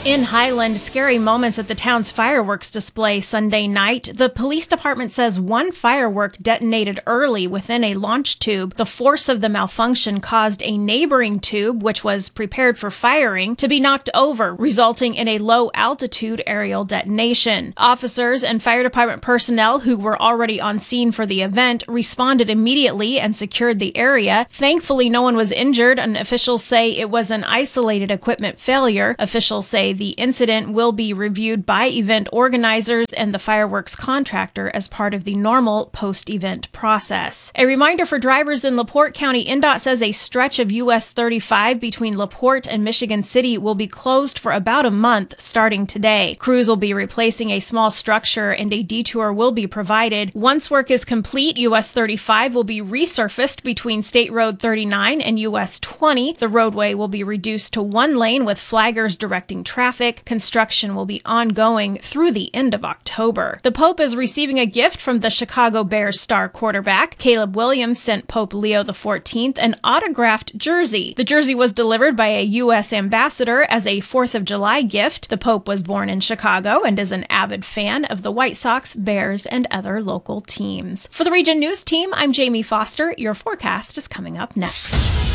In Highland, scary moments at the town's fireworks display Sunday night. The police department says one firework detonated early within a launch tube. The force of the malfunction caused a neighboring tube, which was prepared for firing, to be knocked over, resulting in a low-altitude aerial detonation. Officers and fire department personnel who were already on scene for the event responded immediately and secured the area. Thankfully, no one was injured, and officials say it was an isolated equipment failure. Officials say the incident will be reviewed by event organizers and the fireworks contractor as part of the normal post-event process. A reminder for drivers in LaPorte County, INDOT says a stretch of US 35 between LaPorte and Michigan City will be closed for about a month starting today. Crews will be replacing a small structure and a detour will be provided. Once work is complete, US 35 will be resurfaced between State Road 39 and US 20. The roadway will be reduced to one lane with flaggers directing traffic. Construction will be ongoing through the end of October. The Pope is receiving a gift from the Chicago Bears star quarterback. Caleb Williams sent Pope Leo XIV an autographed jersey. The jersey was delivered by a U.S. ambassador as a 4th of July gift. The Pope was born in Chicago and is an avid fan of the White Sox, Bears, and other local teams. For the Region News Team, I'm Jamie Foster. Your forecast is coming up next.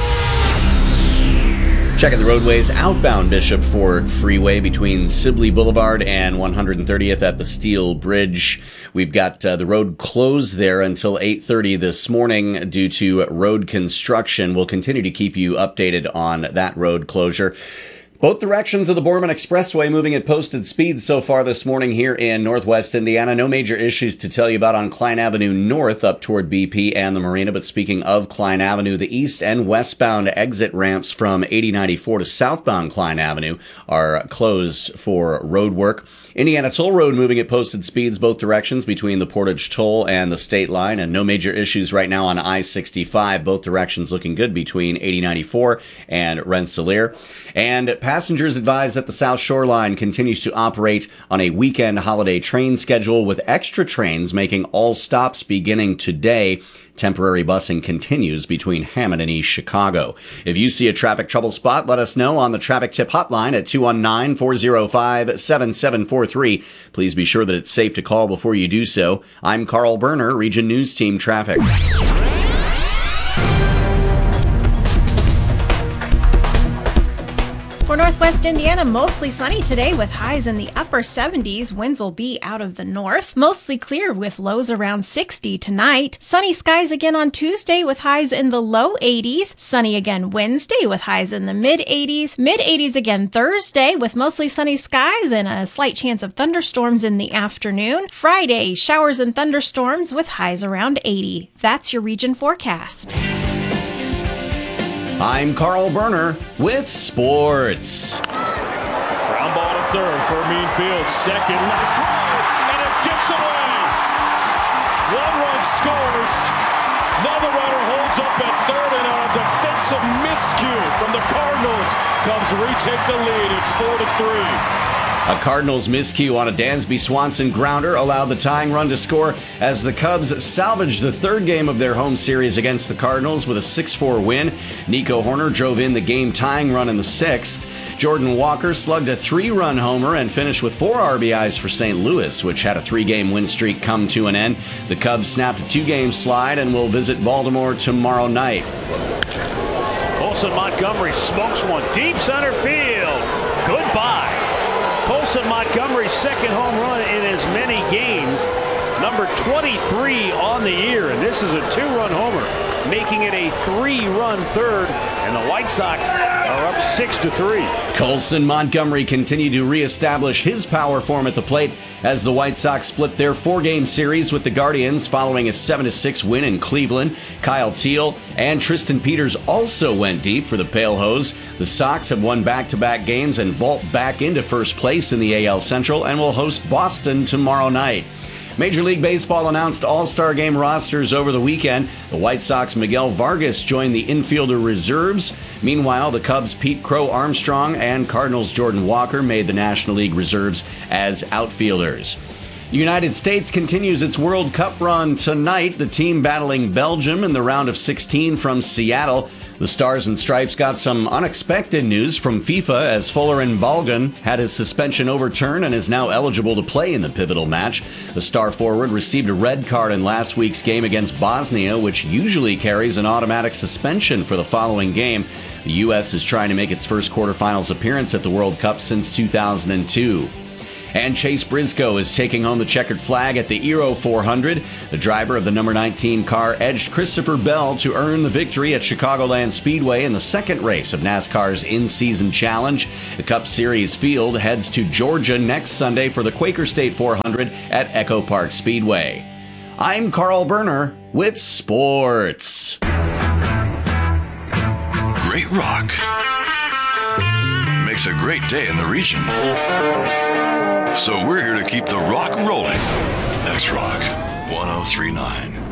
Checking the roadways, outbound Bishop Ford Freeway between Sibley Boulevard and 130th at the Steel Bridge. We've got the road closed there until 8:30 this morning due to road construction. We'll continue to keep you updated on that road closure. Both directions of the Borman Expressway moving at posted speeds so far this morning here in northwest Indiana. No major issues to tell you about on Klein Avenue North up toward BP and the Marina. But speaking of Klein Avenue, the east and westbound exit ramps from 8094 to southbound Klein Avenue are closed for road work. Indiana Toll Road moving at posted speeds both directions between the Portage Toll and the state line, and no major issues right now on I-65. Both directions looking good between 8094 and Rensselaer. And passengers advised that the South Shore Line continues to operate on a weekend holiday train schedule with extra trains making all stops beginning today. Temporary busing continues between Hammond and East Chicago. If you see a traffic trouble spot, let us know on the traffic tip hotline at 219-405-7743. Please be sure that it's safe to call before you do so. I'm Carl Berner, Region News Team Traffic. For Northwest Indiana, mostly sunny today with highs in the upper 70s. Winds will be out of the north. Mostly clear with lows around 60 tonight. Sunny skies again on Tuesday with highs in the low 80s. Sunny again Wednesday with highs in the mid 80s. Mid 80s again Thursday with mostly sunny skies and a slight chance of thunderstorms in the afternoon. Friday, showers and thunderstorms with highs around 80. That's your region forecast. I'm Carl Berner with sports. Ground ball to third for Meanfield. Second left throw, and it kicks away. One run scores. Another runner holds up at third, and a defensive miscue from the Cardinals comes retake the lead. It's 4-3. A Cardinals miscue on a Dansby Swanson grounder allowed the tying run to score as the Cubs salvaged the third game of their home series against the Cardinals with a 6-4 win. Nico Horner drove in the game-tying run in the sixth. Jordan Walker slugged a 3-run homer and finished with 4 RBIs for St. Louis, which had a 3-game win streak come to an end. The Cubs snapped a 2-game slide and will visit Baltimore tomorrow night. Colson Montgomery smokes one deep center field. Goodbye. Colson Montgomery's second home run in as many games, number 23 on the year, and this is a 2-run homer, making it a 3-run third, and the White Sox are up 6-3. Colson Montgomery continued to reestablish his power form at the plate as the White Sox split their 4-game series with the Guardians following a 7-6 win in Cleveland. Kyle Teal and Tristan Peters also went deep for the Pale Hose. The Sox have won back-to-back games and vault back into first place in the AL Central and will host Boston tomorrow night. Major League Baseball announced All-Star Game rosters over the weekend. The White Sox Miguel Vargas joined the infielder reserves. Meanwhile, the Cubs Pete Crow Armstrong and Cardinals Jordan Walker made the National League reserves as outfielders. The United States continues its World Cup run tonight, the team battling Belgium in the round of 16 from Seattle. The Stars and Stripes got some unexpected news from FIFA as Folarin Balogun had his suspension overturned and is now eligible to play in the pivotal match. The star forward received a red card in last week's game against Bosnia, which usually carries an automatic suspension for the following game. The U.S. is trying to make its first quarterfinals appearance at the World Cup since 2002. And Chase Briscoe is taking home the checkered flag at the Euro 400. The driver of the number 19 car edged Christopher Bell to earn the victory at Chicagoland Speedway in the second race of NASCAR's in-season challenge. The Cup Series field heads to Georgia next Sunday for the Quaker State 400 at Echo Park Speedway. I'm Carl Berner with sports. Great rock makes a great day in the region. So we're here to keep the rock rolling. X-Rock 1039.